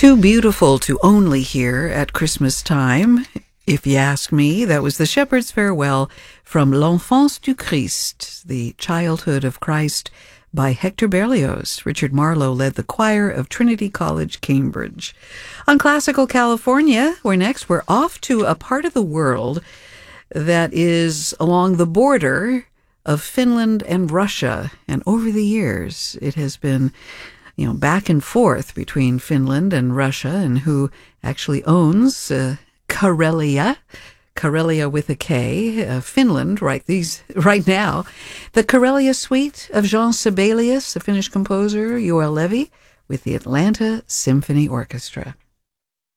Too beautiful to only hear at Christmas time. If you ask me, that was the Shepherd's Farewell from L'Enfance du Christ, the Childhood of Christ, by Hector Berlioz. Richard Marlowe led the choir of Trinity College, Cambridge. On Classical California, we're off to a part of the world that is along the border of Finland and Russia. And over the years, it has been back and forth between Finland and Russia, and who actually owns Karelia with a K, Finland, right now. The Karelia Suite of Jean Sibelius, the Finnish composer, Joel Levi, with the Atlanta Symphony Orchestra.